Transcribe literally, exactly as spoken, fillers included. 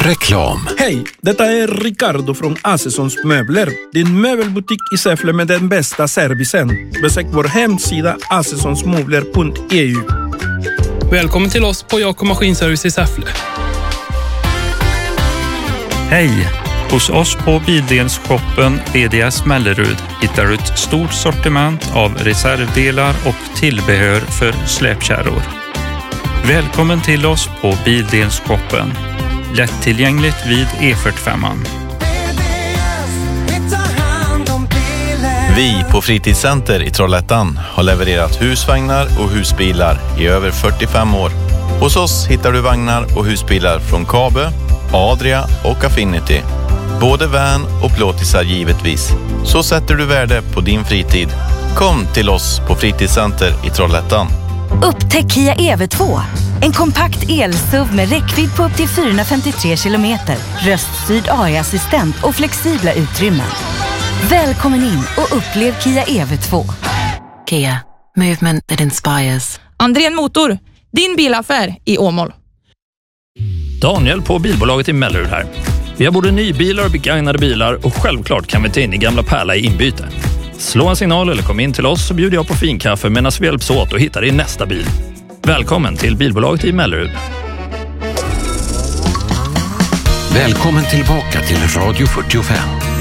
Reklam. Hej, detta är Ricardo från Assessons möbler. Din möbelbutik i Säffle med den bästa servicen. Besök vår hemsida assessonsmöbler punkt e u. Välkommen till oss på Jakob Maskinservice i Säffle. Hej! Hos oss på Bildelsshoppen V D S Mellerud hittar du ett stort sortiment av reservdelar och tillbehör för släpkärror. Välkommen till oss på Bildelsshoppen. Lättillgängligt vid E fyrtiofem. Vi på Fritidscenter i Trollhättan har levererat husvagnar och husbilar i över fyrtiofem år. Hos oss hittar du vagnar och husbilar från Kabe, Adria och Affinity. Både van och plåtisar givetvis. Så sätter du värde på din fritid. Kom till oss på Fritidscenter i Trollhättan. Upptäck Kia E V två. En kompakt el-S U V med räckvidd på upp till fyrahundrafemtiotre kilometer. Röststyrd A I-assistent och flexibla utrymmen. Välkommen in och upplev Kia E V två. Kia. Movement that inspires. Andrén Motor. Din bilaffär i Åmål. Daniel på bilbolaget i Mellerud här. Vi har både nybilar och begagnade bilar och självklart kan vi ta in i gamla Pärla i inbyte. Slå en signal eller kom in till oss så bjuder jag på finkaffe medan vi hjälps åt och hittar din nästa bil. Välkommen till bilbolaget i Mellerud. Välkommen tillbaka till Radio fyrtiofem.